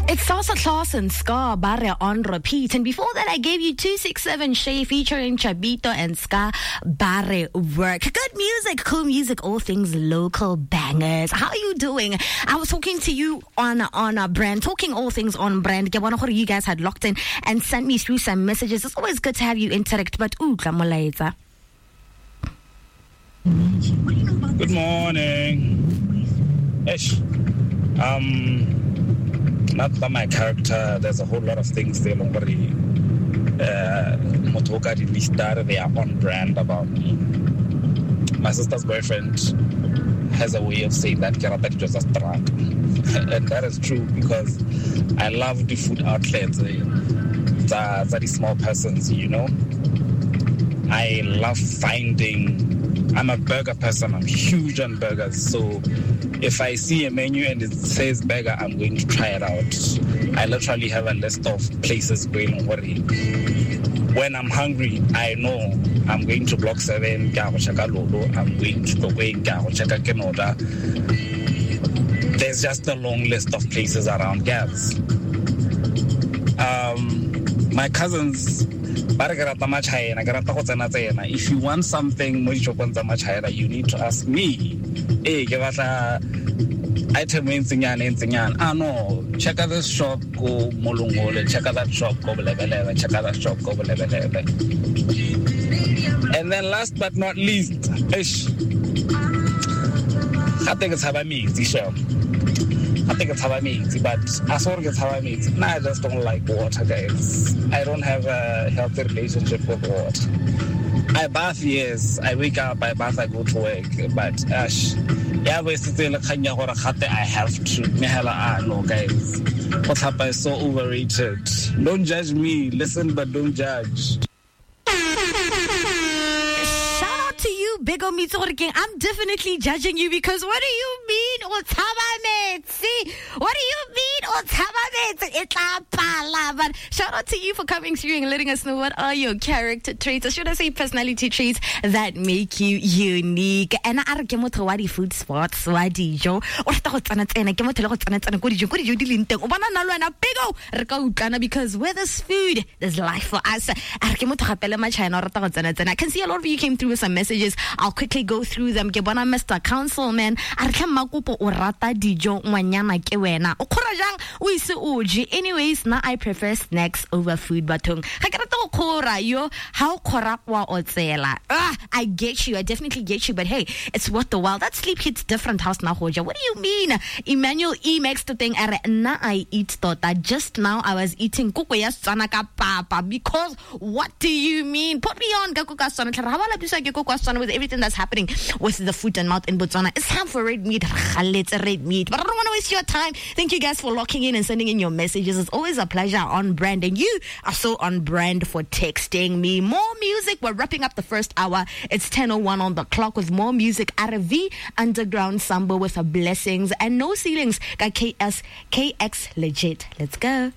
It's Salsa Class and Ska Barre on repeat. And before that, I gave you 267 Shay featuring Chabito and Ska Barre Work. Good music, cool music, all things local bangers. How are you doing? I was talking to you on a brand, talking all things on brand. You guys had locked in and sent me through some messages. It's always good to have you interact, but Kamalaita. Good morning. Ish. Not by my character, there's a whole lot of things there already. Motoka didn't start, they are on brand about me. My sister's boyfriend has a way of saying that Karata just a struck. And that is true because I love the food outlets, the small persons, you know. I love I'm a burger person. I'm huge on burgers. So if I see a menu and it says burger, I'm going to try it out. I literally have a list of places going on. When I'm hungry, I know I'm going to Block 7, I'm going to the way, there's just a long list of places around Gabs. My cousins, if you want something, you need to ask me. Hey, give us a item in no, check out this shop, go Molungole, check out that shop, go Level, check out that shop, go Level. And then last but not least, I think it's how I meet the shop. I think it's how I meet, but as long as how I meet, I just don't like water, guys. I don't have a healthy relationship with water. I bath, yes. I wake up, I bath, I go to work. But, I have to. No, guys. What happened is so overrated. Don't judge me. Listen, but don't judge. Big on me talking. I'm definitely judging you because what do you mean? What do you mean? But shout out to you for coming through and letting us know what are your character traits, or should I say personality traits that make you unique. And I get mo tawadi food spots, wadi jo. Or because where there's food, there's life for us. I can see a lot of you came through with some messages. I'll quickly go through them. Ke bona Mr. Councilman anyways, now I prefer snacks over food, batong. I get you, I definitely get you, but hey, it's worth the while. That sleep hits different house now, Hoja. What do you mean? Emmanuel E makes the thing na I eat tota. Just now I was eating kukuya sanaka papa because what do you mean? Put me on gakuka sana with everything that's happening with the foot and mouth in Botswana. It's time for red meat. It's a red meat. But I don't want to waste your time. Thank you guys for locking in and sending in your messages. It's always a pleasure on brand. And you are so on brand for texting me. More music. We're wrapping up the first hour. It's 10:01 on the clock with more music. RV Underground Samba with a Blessings and No Ceilings. Got KX Legit. Let's go.